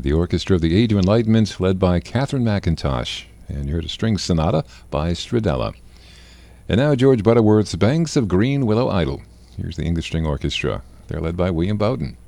the Orchestra of the Age of Enlightenment, led by Catherine McIntosh. And you heard a string sonata by Stradella. And now George Butterworth's Banks of Green Willow Idle. Here's the English String Orchestra. They're led by William Bowden.